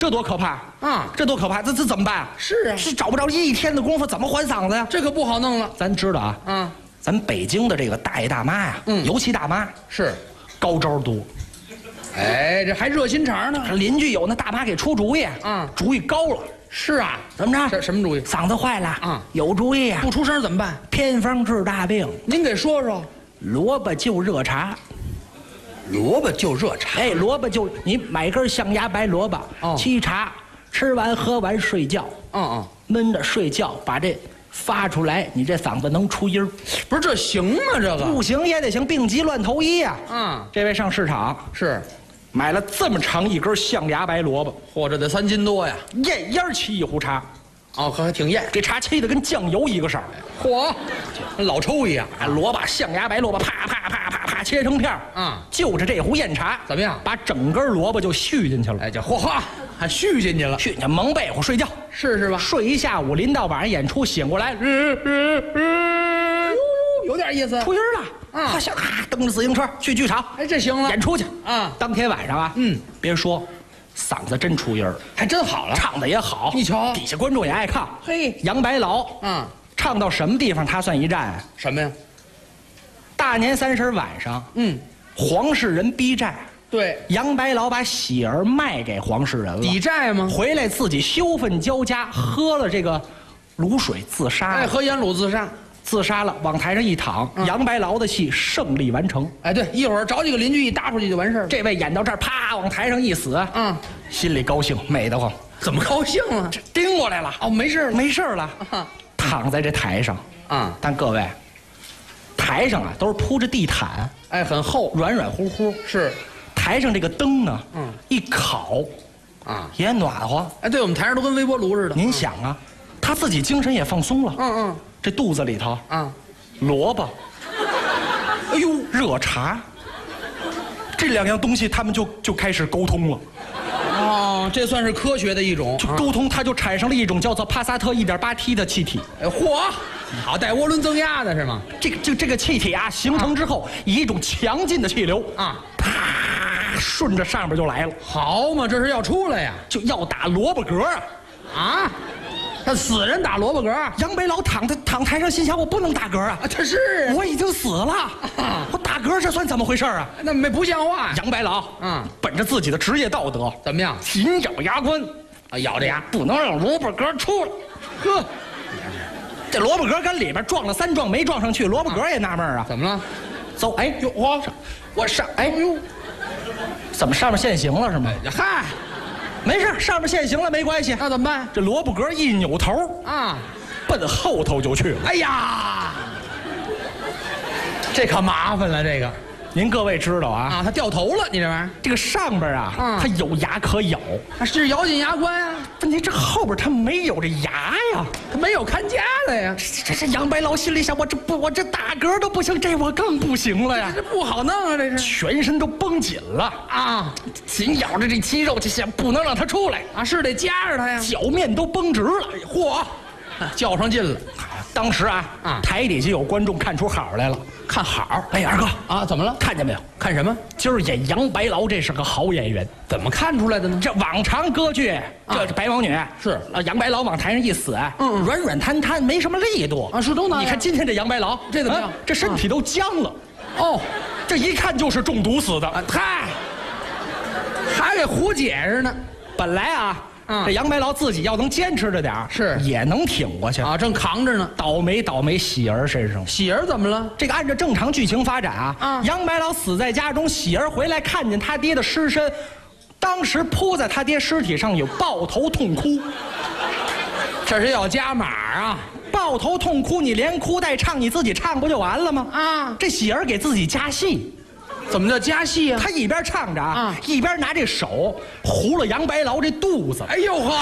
这多可怕啊！ 这多可怕！这怎么办啊？ 是啊， 是找不着一天的功夫，怎么还嗓子呀？ 这可不好弄了。 咱知道啊，咱北京的这个大爷大妈呀，尤其大妈是高招多。 哎，这还热心肠呢。 邻居有那大妈给出主意，主意高了。 是啊， 怎么着？ 这什么主意？ 嗓子坏了，有主意啊！ 不出声怎么办？ 偏方治大病。 您给说说。 萝卜就热茶。 萝卜就热茶。 哎，萝卜就你买根象牙白萝卜，沏茶，吃完喝完睡觉。闷着睡觉，把这发出来，你这嗓子能出音儿。 不是这行吗？这个不行也得行，病急乱投医呀。这位上市场是买了这么长一根象牙白萝卜， 嚯，这得3斤多呀！ 艳烟沏一壶茶。 可还挺艳， 这茶沏的跟酱油一个色儿。 嚯，跟老抽一样。 萝卜象牙白萝卜，啪啪啪啪啪切成片儿。就着这壶艳茶， 怎么样？ 把整根萝卜就续进去了。 哎，这嚯哈，还续进去了， 续进去蒙被子睡觉， 是吧？ 睡一下午，临到晚上演出醒过来， 有点意思， 出音了。蹬着自行车去剧场， 哎，这行了， 演出去。当天晚上啊，别说。嗓子真出音儿， 还真好了， 唱的也好。 你瞧， 底下观众也爱看。 嘿， 杨白劳，唱到什么地方他算一站？ 什么呀？ 大年30晚上，黄世仁逼债， 对， 杨白劳把喜儿卖给黄世仁了， 抵债吗？ 回来自己羞愤交加，喝了这个卤水自杀。 哎，喝盐卤自杀。 自杀了，往台上一躺，杨白劳的戏胜利完成。 哎，对，一会儿找几个邻居一搭出去就完事儿。 这位演到这儿，啪往台上一死，心里高兴，美得慌。 怎么高兴啊？ 这盯过来了， 没事了， 没事了，躺在这台上，但各位，台上啊都是铺着地毯， 哎，很厚， 软软乎乎。 是， 台上这个灯呢，一烤，也暖和。 哎，对，我们台上都跟微波炉似的。 您想啊，他自己精神也放松了。这肚子里头萝卜，哎呦，热茶，这2样东西他们就开始沟通了。 这算是科学的一种。 就沟通，它就产生了一种叫做帕萨特 1.8T 的气体。 哎，嚯，好，带涡轮增压的是吗？ 这个气体啊，形成之后，以一种强劲的气流啪，顺着上边就来了。 好嘛，这是要出来呀， 就要打萝卜格啊！他死人打萝卜格， 杨白劳躺台上，心想我不能打嗝啊！ 他是我已经死了，我打嗝这算怎么回事啊？ 那不像话。 杨白劳，本着自己的职业道德， 怎么样？ 紧咬牙关， 咬着牙， 不能让萝卜格出来。呵，这萝卜格跟里边撞了3撞没撞上去，萝卜格也纳闷啊， 怎么了？ 走，哎呦，我上，哎呦，怎么上面现形了是吗？ 嗨。 没事，上面现形了没关系。 那怎么办？ 这萝卜格一扭头奔后头就去了。 哎呀，这可麻烦了。这个， 您各位知道啊？ 他掉头了，你这玩意儿。 这个上边它有牙可咬， 他是咬紧牙关呀。 问题这后边它没有这牙呀， 他没有看家了呀。 这杨白劳心里想，我这打嗝都不行，这我更不行了呀。 这不好弄啊，这是全身都绷紧了紧咬着这肌肉，就想不能让它出来是得夹着它呀。 脚面都绷直了， 嚯，较上劲了。 当时台底下有观众看出好来了， 看好。 哎，二哥怎么了？ 看见没有？ 看什么？ 今儿演杨白劳，这是个好演员。 怎么看出来的呢？ 这往常歌剧，这白毛女是杨白劳往台上一死，软软瘫瘫，没什么力度是都那样。 你看今天这杨白劳， 这怎么样？ 这身体都僵了。这一看就是中毒死的。 嗨，还给胡解释呢。 本来这杨白劳自己要能坚持着点是也能挺过去正扛着呢。 倒霉喜儿身上。 喜儿怎么了？ 这个按照正常剧情发展杨白劳死在家中，喜儿回来看见他爹的尸身，当时扑在他爹尸体上有抱头痛哭。 这是要加码抱头痛哭，你连哭带唱，你自己唱不就完了吗？这喜儿给自己加戏。 怎么叫加戏啊？ 他一边唱着一边拿这手糊了杨白劳这肚子。 哎呦呵，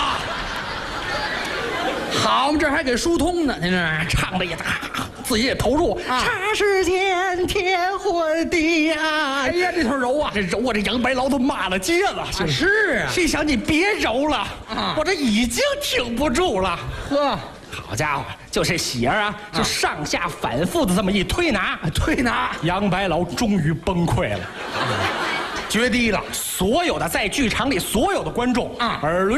好嘛，这还给疏通呢。您这唱的也自己也投入茶世间天昏地暗。 哎呀，这头揉这揉这杨白劳都骂了街了。 是心想你别揉了我这已经挺不住了。 呵， 好家伙，就这喜儿就上下反复的这么一推拿， 推拿， 杨白劳终于崩溃了。 决堤了。 所有的在剧场里所有的观众，耳轮